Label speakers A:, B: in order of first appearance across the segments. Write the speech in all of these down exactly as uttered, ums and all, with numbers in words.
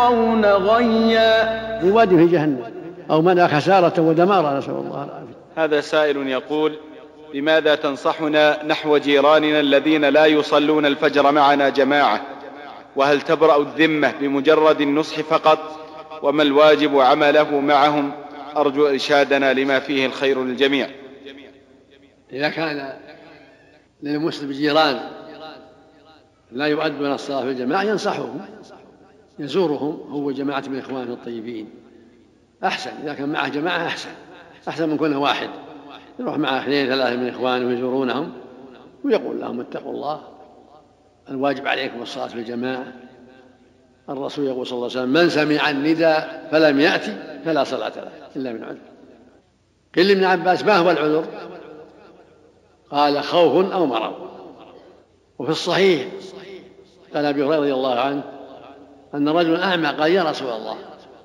A: يرون غيا
B: يواد في جهنم أو منع خسارة ودمارا، نسأل الله العافية.
C: هذا سائل يقول: بماذا تنصحنا نحو جيراننا الذين لا يصلون الفجر معنا جماعة؟ وهل تبرأ الذمة بمجرد النصح فقط؟ وما الواجب عمله معهم؟ أرجو إرشادنا لما فيه الخير للجميع.
B: إذا كان للمسلم جيران لا يؤدون الصلاة في الجماعة ينصحهم، يزورهم هو جماعة من إخوانه الطيبين أحسن. إذا كان معه جماعة أحسن أحسن من كونه واحد، يروح معه اثنين ثلاثة من إخوانه يزورونهم ويقول لهم اتقوا الله، الواجب عليكم الصلاة في الجماعة. الرسول يقول صلى الله عليه وسلم: من سمع النداء فلم يأتي فلا صلاة له إلا من عذر. قيل لابن عباس: ما هو العذر؟ قال: خوف أو مرض. وفي الصحيح قال أبي هريرة رضي الله عنه أن رجلا أعمى قال: يا رسول الله،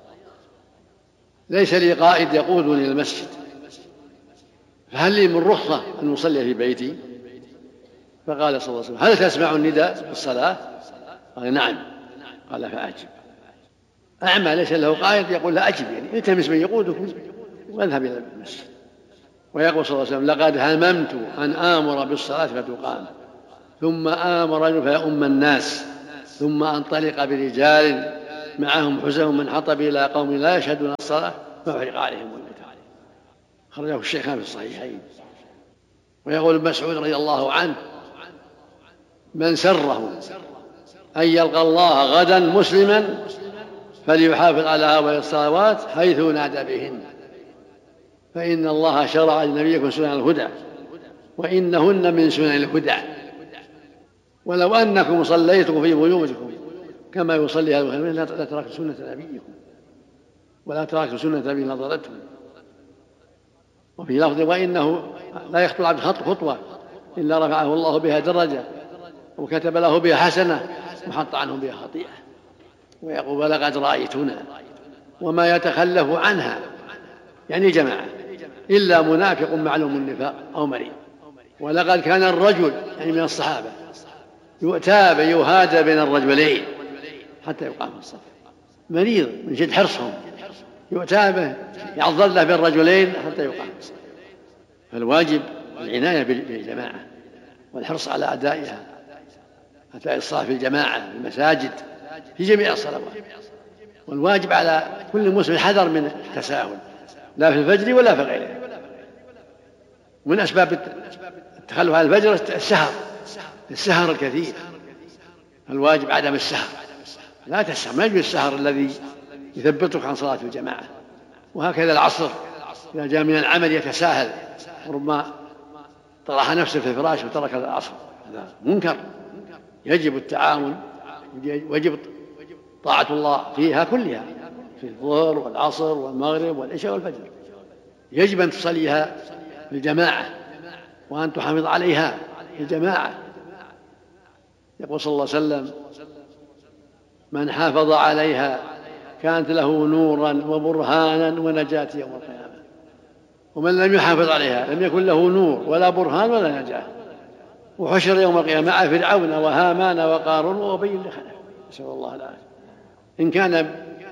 B: ليس لي قائد يقودني إلى المسجد، فهل لي من رخصة أن أصلي في بيتي؟ فقال صلى الله عليه وسلم: هل تسمع النداء في الصلاة؟ قال: نعم. قال: فأجب. أعمى ليس له قائد يقول لا أجب، يعني التمس من يقودكم واذهب إلى المسجد. ويقول صلى الله عليه وسلم: لقد هممت أن آمر بالصلاة فتقام، ثم آمر رجل فيؤم الناس، ثم أنطلق برجال معهم حزم من حطب إلى قوم لا يشهدون الصلاة فأحرق عليهم الميت. خرجه الشيخان في الصحيحين. ويقول ابن مسعود رضي الله عنه: من سره أن يلقى الله غدا مسلما فليحافظ على هؤلاء الصلوات حيث نادى بهن، فإن الله شرع لنبيكم سنن الهدى وإنهن من سنن الهدى، ولو أنكم صليتم في بيوتكم كما يصلي هذا المسلمين لا تركوا سنة نبيكم ولا تركوا سنة نبي نظرتهم. وفي لفظ: وإنه لا يخطو العبد خطوة إلا رفعه الله بها درجة وكتب له بها حسنة وحط عنه بها خطيئة. ويقول: ولقد رأيتنا وما يتخلف عنها، يعني جماعة، إلا منافق معلوم النفاق أو مريض. ولقد كان الرجل، يعني من الصحابة، يؤتى بيهادى بين الرجلين حتى يقام الصف، مريض من جد حرصهم، يؤتى به يعضل له بين الرجلين حتى يقام الصف. فالواجب العناية بالجماعة والحرص على أدائها، أداء الصلاة في الجماعة في المساجد في جميع الصلوات. والواجب على كل مسلم الحذر من التساهل، لا في الفجر ولا في غيره. ومن أسباب التخلف عن الفجر السهر، السهر الكثير. الواجب عدم السهر، لا تسهر، ما يجوز السهر الذي يثبتك عن صلاة الجماعة. وهكذا العصر إذا جاء من العمل يتساهل، وربما طرح نفسه في الفراش وترك العصر، هذا منكر. يجب التعاون، ويجب طاعة الله فيها كلها، في الظهر والعصر والمغرب والعشاء والفجر. يجب أن تصليها في الجماعة وأن تحافظ عليها في الجماعة. يقول صلى الله عليه وسلم: من حافظ عليها كانت له نورا وبرهانا ونجاة يوم القيامة، ومن لم يحافظ عليها لم يكن له نور ولا برهان ولا نجاة، وحشر يوم القيامة مع فرعون وهامان وقارون وأبي بن خلف، نسأل الله العافية. إن كان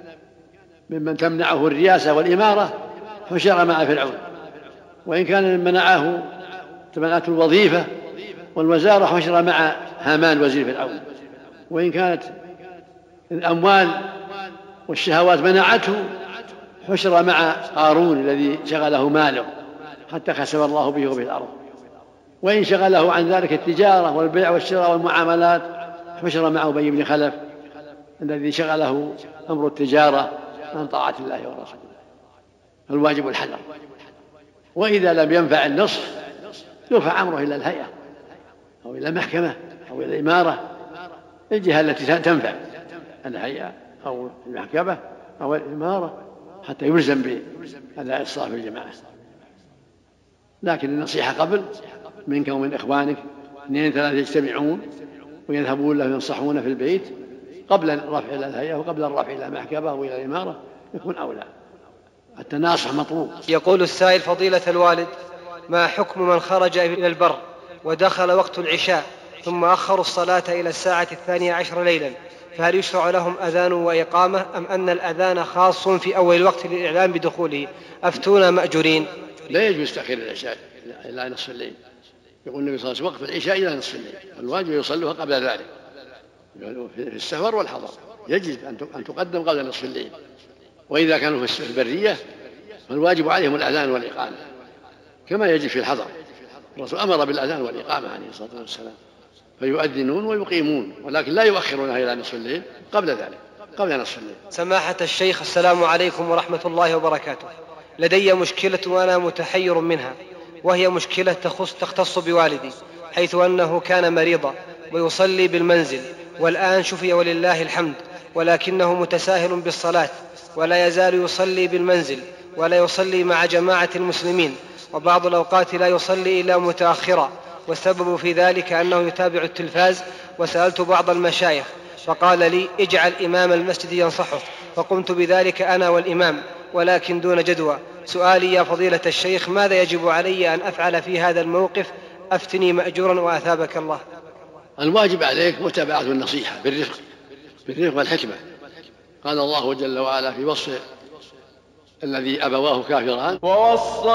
B: ممن تمنعه الرياسة والإمارة حشر مع فرعون، وإن كان من منعه تمنعته الوظيفة والوزارة حشر مع هامان وزير فرعون، وإن كانت الأموال والشهوات منعته حشر مع قارون الذي شغله ماله حتى خسف الله به وبه الأرض، وإن شغله عن ذلك التجارة والبيع والشراء والمعاملات حشر مع أبي بن خلف الذي شغله أمر التجارة عن طاعة الله ورسوله. الواجب الحذر. وإذا لم ينفع النصح يرفع أمره إلى الهيئة أو إلى المحكمة أو إلى الإمارة، الجهة التي تنفع، الهيئة أو المحكمة أو الإمارة، حتى يلزم بأداء الصلاة في الجماعة. لكن النصيحة قبل منك ومن إخوانك، اثنين ثلاثة يجتمعون ويذهبون له ينصحون في البيت قبل الرفع إلى الهيئة وقبل الرفع إلى المحكمة أو إلى الإمارة، يكون أولى. التناصح مطلوب.
D: يقول السائل: فضيلة الوالد، ما حكم من خرج إلى البر ودخل وقت العشاء ثم أخروا الصلاة إلى الساعة الثانية عشر ليلا، فهل يشرع لهم أذان وإقامة أم أن الأذان خاص في أول الوقت للإعلام بدخوله؟ أفتونا مأجورين.
B: لا يجوز تأخير العشاء إلى نصف الليل، يقول النبي صلى الله عليه وسلم وقف العشاء إلى نصف الليل، الواجب يصلوها قبل ذلك في السفر والحضر، يجب أن تقدم قبل نصف الليل. وإذا كانوا في البرية فالواجب عليهم الأذان والإقامة كما يجب في الحضر. الرسول أمر بالأذان والإقامة عليه الصلاة والسلام، فيؤذنون ويقيمون، ولكن لا يؤخرونها إلى نصف الليل قبل ذلك، قبل نصف الليل.
D: سماحة الشيخ، السلام عليكم ورحمة الله وبركاته. لدي مشكلة وأنا متحير منها، وهي مشكلة تخص تختص بوالدي، حيث أنه كان مريضا ويصلي بالمنزل، والآن شفي ولله الحمد، ولكنه متساهل بالصلاة، ولا يزال يصلي بالمنزل ولا يصلي مع جماعة المسلمين، وبعض الأوقات لا يصلي إلا متأخرا، والسبب في ذلك أنه يتابع التلفاز. وسألت بعض المشايخ فقال لي اجعل إمام المسجد ينصحه، فقمت بذلك أنا والإمام، ولكن دون جدوى. سؤالي يا فضيلة الشيخ، ماذا يجب علي أن أفعل في هذا الموقف؟ أفتني مأجورا وأثابك الله.
B: الواجب عليك متابعة النصيحة بالرفق بالرفق والحكمة. قال الله جل وعلا في وصف الذي أبواه كافران:
A: ووصى